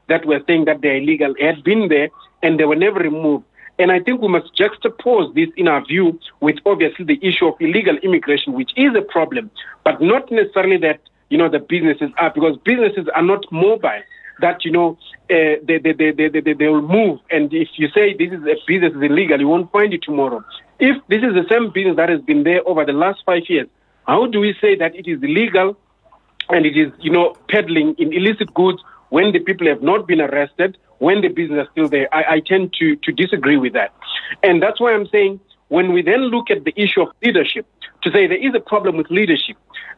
that were saying that they're illegal had been there and they were never removed. And I think we must juxtapose this, in our view, with obviously the issue of illegal immigration, which is a problem, but not necessarily that, the businesses are, because businesses are not mobile, that, they will move. And if you say this is a business is illegal, you won't find it tomorrow. If this is the same business that has been there over the last 5 years, how do we say that it is illegal and it is, peddling in illicit goods when the people have not been arrested, when the business is still there? I tend to disagree with that. And that's why I'm saying, when we then look at the issue of leadership, to say there is a problem with leadership,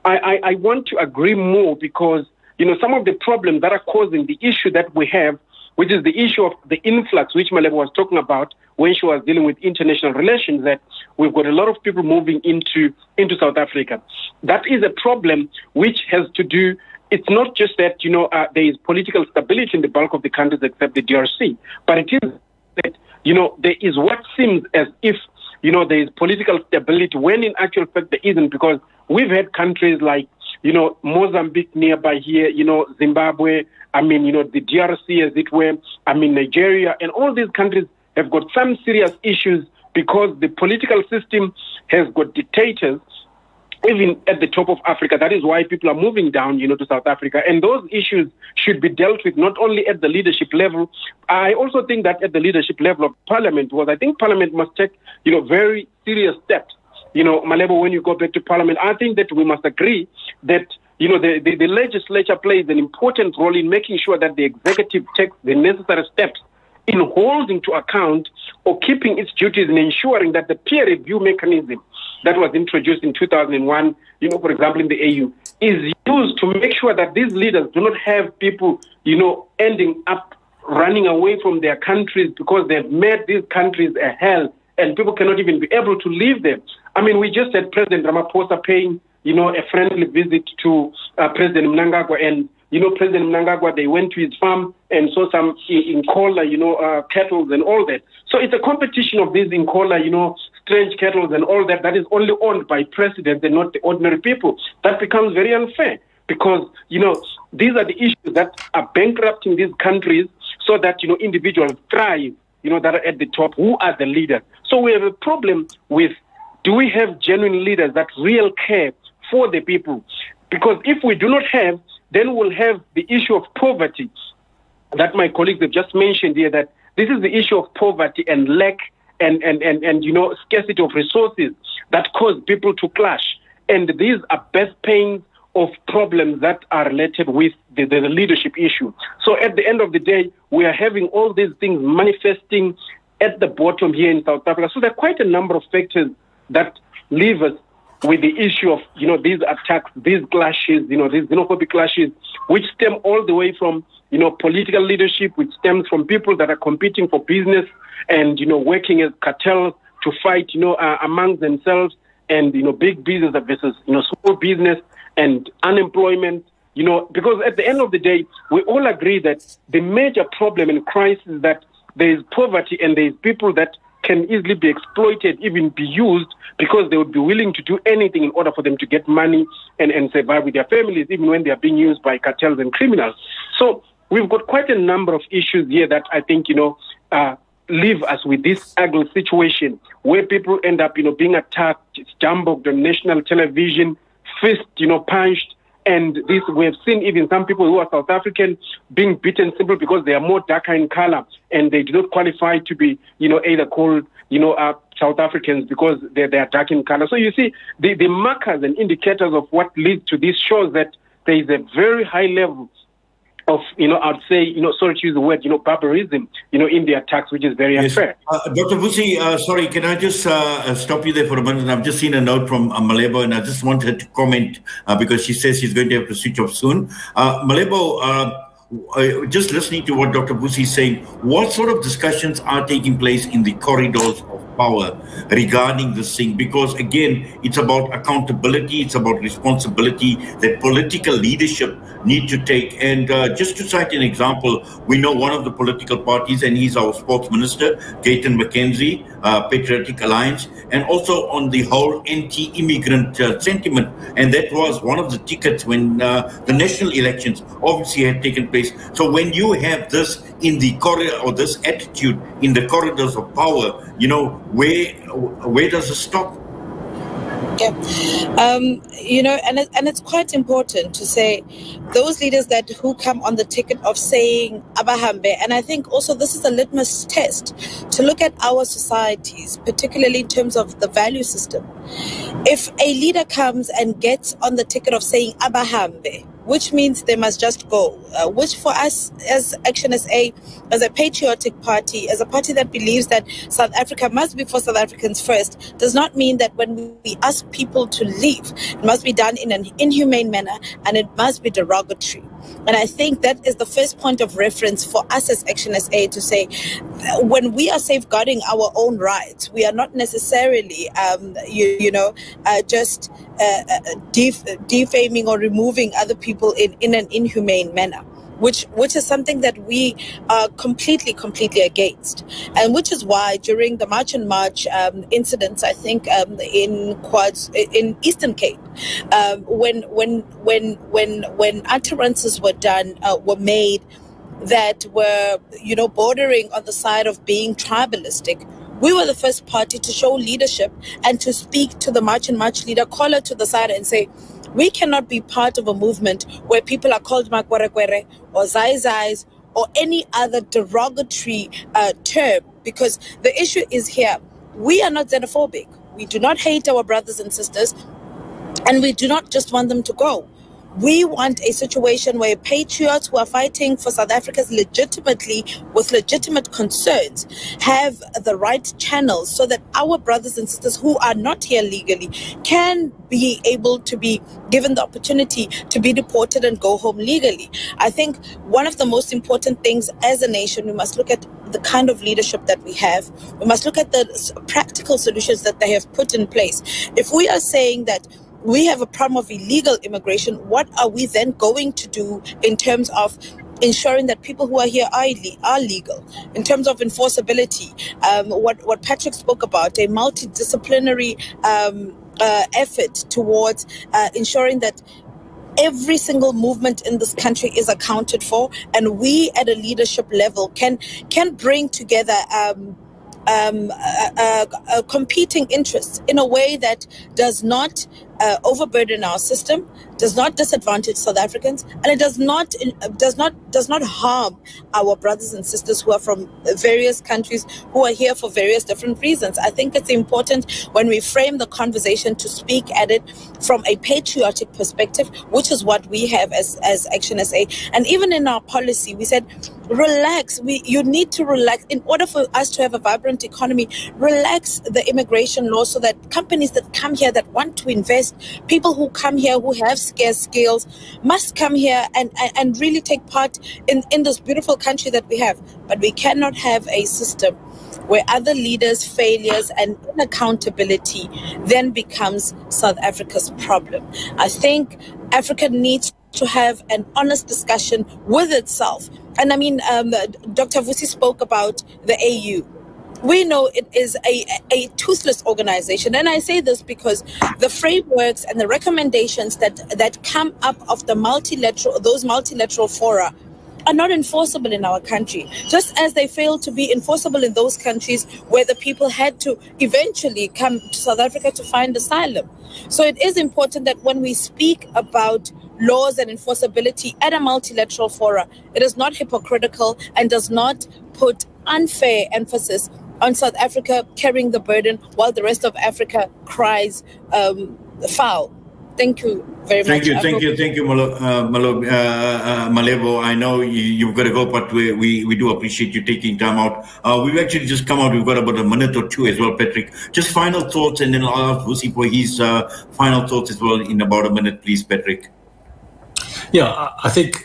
I want to agree more, because, some of the problems that are causing the issue that we have, which is the issue of the influx, which Malebo was talking about when she was dealing with international relations, that we've got a lot of people moving into South Africa. That is a problem which has to do, it's not just that, there is political stability in the bulk of the countries except the DRC, but it is that, there is what seems as if, there is political stability, when in actual fact there isn't, because we've had countries like, Mozambique nearby here, Zimbabwe, the DRC as it were, Nigeria, and all these countries have got some serious issues because the political system has got dictators, even at the top of Africa. That is why people are moving down, to South Africa. And those issues should be dealt with not only at the leadership level. I also think that at the leadership level of Parliament, because I think Parliament must take, very serious steps. Malebo, when you go back to Parliament, I think that we must agree that, the legislature plays an important role in making sure that the executive takes the necessary steps in holding to account or keeping its duties and ensuring that the peer review mechanism that was introduced in 2001, for example, in the AU, is used to make sure that these leaders do not have people, ending up running away from their countries because they've made these countries a hell and people cannot even be able to leave them. We just had President Ramaphosa paying, a friendly visit to President Mnangagwa, and President Mnangagwa, they went to his farm and saw some Inkola, cattle and all that. So it's a competition of these Inkola, strange cattle and all that is only owned by presidents and not the ordinary people. That becomes very unfair because, these are the issues that are bankrupting these countries so that, individuals thrive, that are at the top. Who are the leaders? So we have a problem with, do we have genuine leaders that real care for the people? Because if we do not have, then we'll have the issue of poverty that my colleagues have just mentioned here, that this is the issue of poverty and lack and scarcity of resources that cause people to clash. And these are best pains of problems that are related with the leadership issue. So at the end of the day, we are having all these things manifesting at the bottom here in South Africa. So there are quite a number of factors that leave us with the issue of, these attacks, these clashes, these xenophobic clashes, which stem all the way from, political leadership, which stems from people that are competing for business and, working as cartels to fight, among themselves, and, big business versus, small business and unemployment, because at the end of the day, we all agree that the major problem and crisis is that there is poverty and there is people that can easily be exploited, even be used, because they would be willing to do anything in order for them to get money and survive with their families, even when they are being used by cartels and criminals. So we've got quite a number of issues here that I think, leave us with this ugly situation where people end up, being attacked, jumbled on national television, fist, punched. And this, we have seen even some people who are South African being beaten simply because they are more darker in color and they do not qualify to be, either called, South Africans because they are dark in color. So you see, the markers and indicators of what leads to this shows that there is a very high level of, I'd say, sorry to use the word, barbarism, in the attacks, which is very unfair. Dr. Vusi, sorry, can I just stop you there for a minute? I've just seen a note from Malebo, and I just want her to comment because she says she's going to have to switch off soon. Malebo, just listening to what Dr. Vusi is saying, what sort of discussions are taking place in the corridors of power regarding this thing, because again, it's about accountability, it's about responsibility that political leadership need to take. And just to cite an example, we know one of the political parties, and he's our sports minister, Gayton McKenzie, Patriotic Alliance, and also on the whole anti-immigrant sentiment. And that was one of the tickets when the national elections obviously had taken place. So when you have this in the corridor, or this attitude in the corridors of power, you know, where does it stop? Yeah, you know, and it's quite important to say those leaders who come on the ticket of saying Abahambe, and I think also this is a litmus test to look at our societies, particularly in terms of the value system. If a leader comes and gets on the ticket of saying Abahambe, which means they must just go, which for us as Action SA, as a patriotic party, as a party that believes that South Africa must be for South Africans first, does not mean that when we ask people to leave, it must be done in an inhumane manner and it must be derogatory. And I think that is the first point of reference for us as Action SA to say, when we are safeguarding our own rights, we are not necessarily, just defaming or removing other people in an inhumane manner. Which is something that we are completely against, and which is why during the March and March incidents, I think in Eastern Cape, when utterances were made that were, you know, bordering on the side of being tribalistic, we were the first party to show leadership and to speak to the March and March leader, call her to the side and say, we cannot be part of a movement where people are called makwerekwere or zai-zais or any other derogatory term, because the issue is here. We are not xenophobic. We do not hate our brothers and sisters, and we do not just want them to go. We want a situation where patriots who are fighting for South Africa's legitimately, with legitimate concerns, have the right channels so that our brothers and sisters who are not here legally can be able to be given the opportunity to be deported and go home legally. I think one of the most important things as a nation, we must look at the kind of leadership that we have. We must look at the practical solutions that they have put in place. If we are saying that we have a problem of illegal immigration, what are we then going to do in terms of ensuring that people who are here are legal? In terms of enforceability, what Patrick spoke about, a multidisciplinary effort towards ensuring that every single movement in this country is accounted for, and we at a leadership level can bring together competing interests in a way that does not overburden our system, does not disadvantage South Africans, and it does not harm our brothers and sisters who are from various countries, who are here for various different reasons. I think it's important when we frame the conversation to speak at it from a patriotic perspective, which is what we have as Action SA. And even in our policy, we said, relax. You need to relax in order for us to have a vibrant economy. Relax the immigration law so that companies that come here that want to invest, people who come here who have scarce skills, must come here and really take part in this beautiful country that we have. But we cannot have a system where other leaders' failures and inaccountability then becomes South Africa's problem. I think Africa needs to have an honest discussion with itself. And I mean, Dr. Vusi spoke about the AU. We know it is a toothless organization. And I say this because the frameworks and the recommendations that come up of those multilateral fora are not enforceable in our country, just as they fail to be enforceable in those countries where the people had to eventually come to South Africa to find asylum. So it is important that when we speak about laws and enforceability at a multilateral fora, it is not hypocritical and does not put unfair emphasis on South Africa carrying the burden while the rest of Africa cries foul. Thank you very much. Thank you, Malebo. I know you've got to go, but we do appreciate you taking time out. We've actually just come out. We've got about a minute or two as well, Patrick. Just final thoughts, and then I'll ask Vusi for his final thoughts as well in about a minute, please, Patrick. Yeah, I think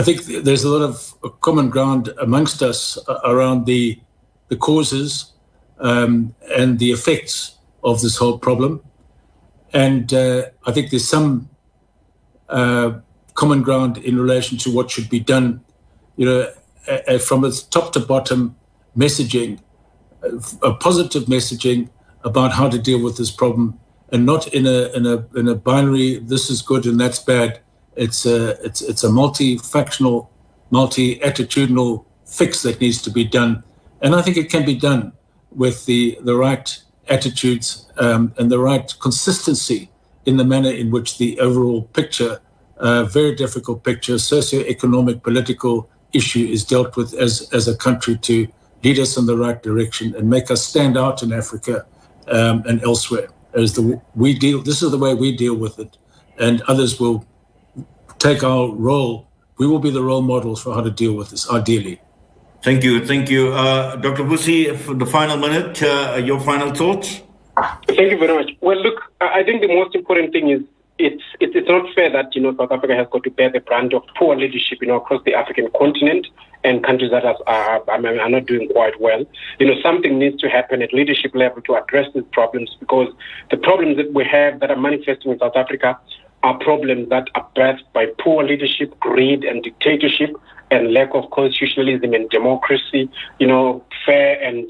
there's a lot of common ground amongst us around the causes and the effects of this whole problem. And I think there's some common ground in relation to what should be done, from its top to bottom messaging, a positive messaging about how to deal with this problem, and not in a binary, this is good and that's bad. It's a multi-factional, multi-attitudinal fix that needs to be done. And I think it can be done with the right attitudes and the right consistency in the manner in which the overall picture, very difficult picture, socio-economic, political issue is dealt with as a country to lead us in the right direction and make us stand out in Africa and elsewhere. This is the way we deal with it, and others will take our role. We will be the role models for how to deal with this, ideally. Thank you. Dr. Vusi, for the final minute, your final thoughts? Thank you very much. Well, look, I think the most important thing is it's not fair that, South Africa has got to bear the brunt of poor leadership, across the African continent and countries that are not doing quite well. Something needs to happen at leadership level to address these problems, because the problems that we have that are manifesting in South Africa are problems that are birthed by poor leadership, greed and dictatorship, and lack of constitutionalism and democracy, fair and,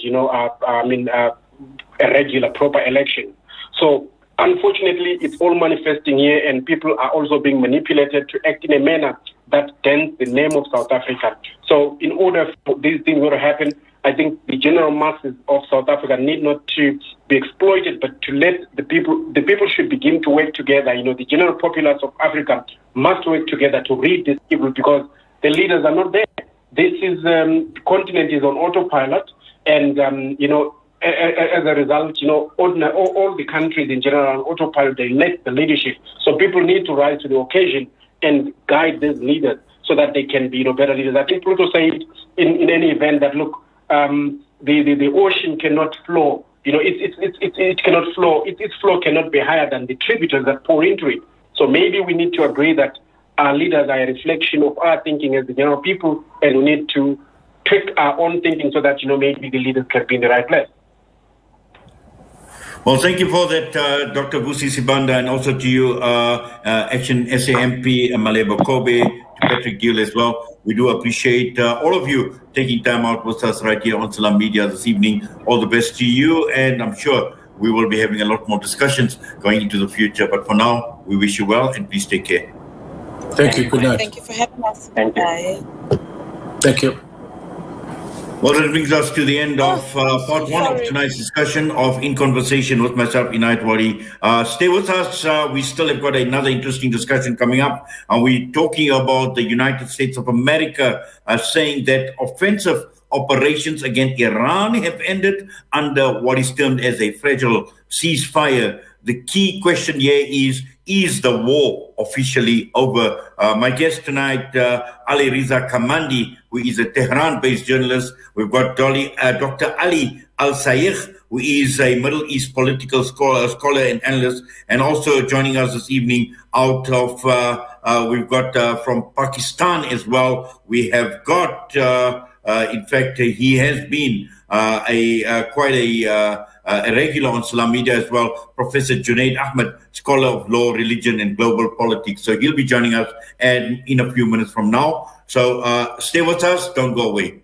a regular, proper election. So, unfortunately, it's all manifesting here, and people are also being manipulated to act in a manner that dents the name of South Africa. So, in order for these things to happen, I think the general masses of South Africa need not to be exploited, but to let the people should begin to work together. The general populace of Africa must work together to rid this evil, because the leaders are not there. This is the continent is on autopilot, and as a result, all the countries in general are on autopilot. They lack the leadership. So people need to rise to the occasion and guide these leaders so that they can be better leaders. I think Pluto said in any event that, look, the ocean cannot flow. It cannot flow. Its flow cannot be higher than the tributaries that pour into it. So maybe we need to agree that our leaders are a reflection of our thinking as the general people, and we need to tweak our own thinking so that, maybe the leaders can be in the right place. Well, thank you for that, Dr. Vusi Sibanda, and also to you, Action SA MP, Malebo Kobe, to Patrick Gill as well. We do appreciate all of you taking time out with us right here on Salam Media this evening. All the best to you, and I'm sure we will be having a lot more discussions going into the future. But for now, we wish you well, and please take care. Thank you. Good night. Thank you for having us. Thank you. Bye. Thank you. Well, that brings us to the end of part one of tonight's discussion of In Conversation with myself, Inayat Wari. Stay with us. We still have got another interesting discussion coming up. And we're talking about the United States of America saying that offensive operations against Iran have ended under what is termed as a fragile ceasefire. The key question here is the war officially over? My guest tonight, Ali Riza Kamandi, who is a Tehran-based journalist. We've got Dr. Ali Al-Sayegh, who is a Middle East political scholar and analyst, and also joining us this evening out of, we've got from Pakistan as well. We have got, in fact, he has been quite a regular on Salam Media as well, Professor Junaid Ahmed, scholar of law, religion, and global politics. So he'll be joining us in a few minutes from now. So stay with us. Don't go away.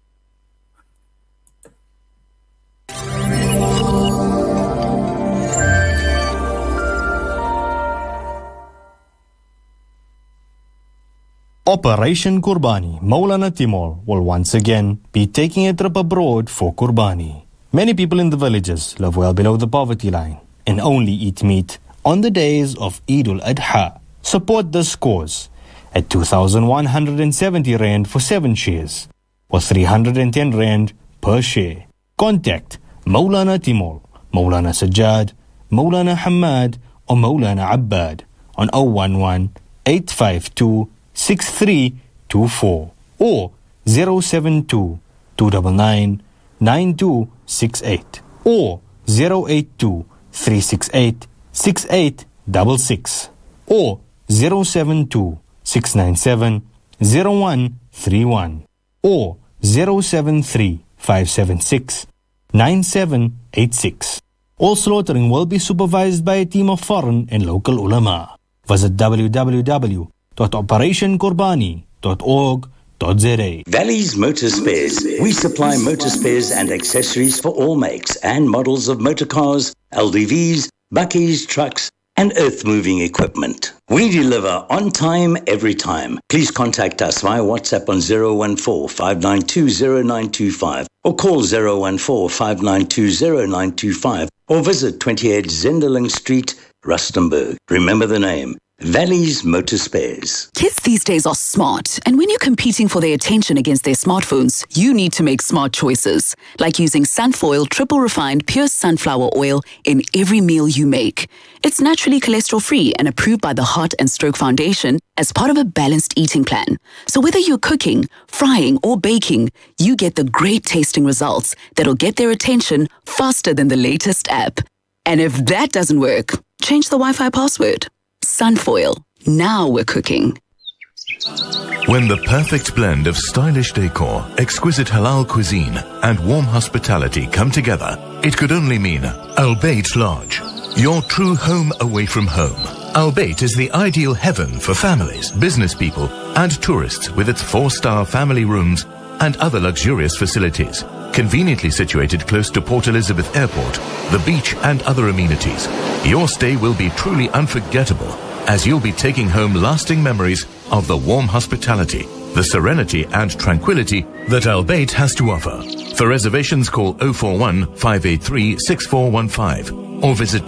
Operation Qurbani, Maulana Timur will once again be taking a trip abroad for Qurbani. Many people in the villages live well below the poverty line and only eat meat on the days of Eid al-Adha. Support this cause at 2,170 Rand for 7 shares or 310 Rand per share. Contact Maulana Timur, Maulana Sajjad, Maulana Hamad or Maulana Abbad on 011 852 6324 or 072 299 9268 or 082 368 6866 or 072 697 0131 or 073 576 9786. All slaughtering will be supervised by a team of foreign and local ulama. Visit www.operationqurbani.org.za. Valley's Motor Spares. We supply motor spares and accessories for all makes and models of motor cars, LDVs, bakkies, trucks, and earth-moving equipment. We deliver on time, every time. Please contact us via WhatsApp on 014-592-0925 or call 014-592-0925 or visit 28 Zenderling Street, Rustenburg. Remember the name, Valley's Motor Spares. Kids these days are smart, and when you're competing for their attention against their smartphones, you need to make smart choices, like using Sunfoil triple refined pure sunflower oil in every meal you make. It's naturally cholesterol-free and approved by the Heart and Stroke Foundation as part of a balanced eating plan. So whether you're cooking, frying, or baking, you get the great tasting results that'll get their attention faster than the latest app. And if that doesn't work, change the Wi-Fi password. Sunfoil. Now we're cooking. When the perfect blend of stylish decor, exquisite halal cuisine, and warm hospitality come together, it could only mean Al Bayt Lodge, your true home away from home. Al Bayt is the ideal heaven for families, business people, and tourists with its 4-star family rooms and other luxurious facilities. Conveniently situated close to Port Elizabeth Airport, the beach and other amenities, your stay will be truly unforgettable as you'll be taking home lasting memories of the warm hospitality, the serenity and tranquility that Al Bayt has to offer. For reservations, call 041-583-6415 or visit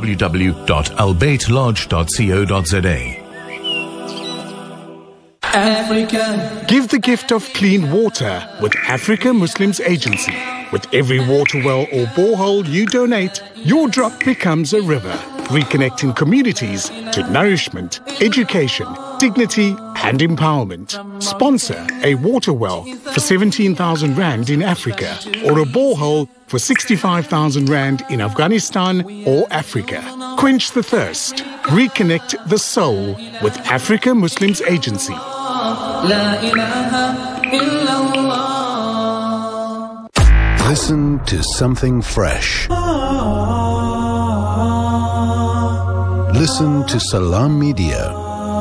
www.albaytlodge.co.za. Africa. Give the gift of clean water with Africa Muslims Agency. With every water well or borehole you donate, your drop becomes a river, reconnecting communities to nourishment, education, dignity and empowerment. Sponsor a water well for 17,000 Rand in Africa or a borehole for 65,000 Rand in Afghanistan or Africa. Quench the thirst. Reconnect the soul with Africa Muslims Agency. Listen to something fresh. Listen to Salam Media.